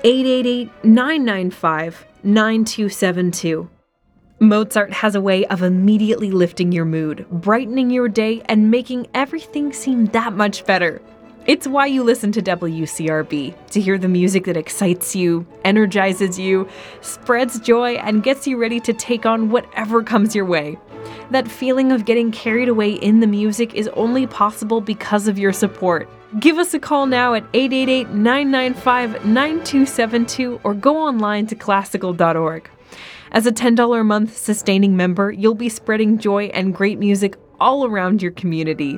888-995-9272. Mozart has a way of immediately lifting your mood, brightening your day, and making everything seem that much better. It's why you listen to WCRB, to hear the music that excites you, energizes you, spreads joy, and gets you ready to take on whatever comes your way. That feeling of getting carried away in the music is only possible because of your support. Give us a call now at 888-995-9272 or go online to classical.org. As a $10 a month sustaining member, you'll be spreading joy and great music all around your community.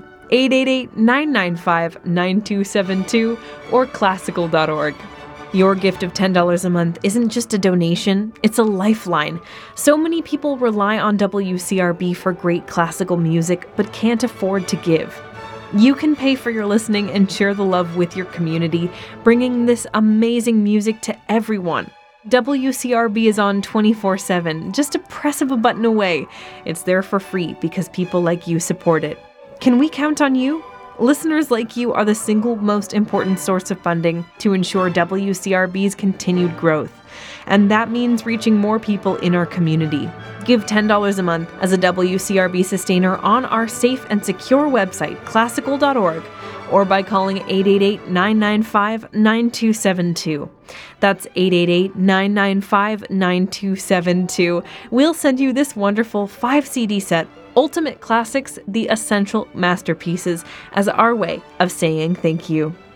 888-995-9272 or classical.org. Your gift of $10 a month isn't just a donation, it's a lifeline. So many people rely on WCRB for great classical music but can't afford to give. You can pay for your listening and share the love with your community, bringing this amazing music to everyone. WCRB is on 24/7, just a press of a button away. It's there for free because people like you support it. Can we count on you? Listeners like you are the single most important source of funding to ensure WCRB's continued growth. And that means reaching more people in our community. Give $10 a month as a WCRB sustainer on our safe and secure website, classical.org, or by calling 888-995-9272. That's 888-995-9272. We'll send you this wonderful 5-CD set, Ultimate Classics, The Essential Masterpieces, as our way of saying thank you.